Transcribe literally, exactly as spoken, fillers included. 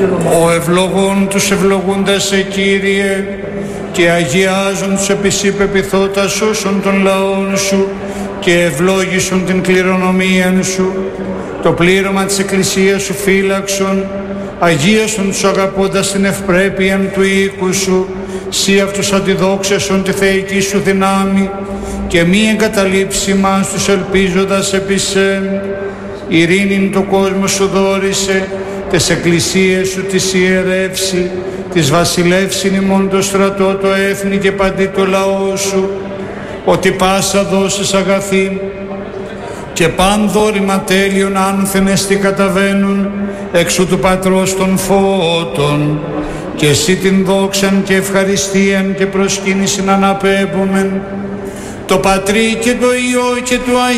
Ο ευλογών τους ευλογούντας σε Κύριε, και αγιάζουν τους επισύπεπιθώτας όσων των λαών σου, και ευλόγησον την κληρονομία σου. Το πλήρωμα της Εκκλησίας σου φύλαξον, αγίασον τους αγαπώντας την ευπρέπεια του οίκου σου, σύ αυτούς αντιδόξασον τη θεϊκή σου δυνάμει, και μη εγκαταλείψει μας τους ελπίζοντας επί σε. Ειρήνην το κόσμο σου δώρισε, τες εκκλησίες σου τις ιερεύσει, της βασιλεύσιν ημών το στρατό, το έθνη και παντί το λαό σου, ότι πάσα δώσεις αγαθή και παν δώρημα τέλειων άνθεν εστί καταβαίνουν εξού του Πατρός των φώτων, και εσύ την δόξαν και ευχαριστίαν και προσκύνησιν αναπέμπομεν, το Πατρί και το Υιό και το Αγίο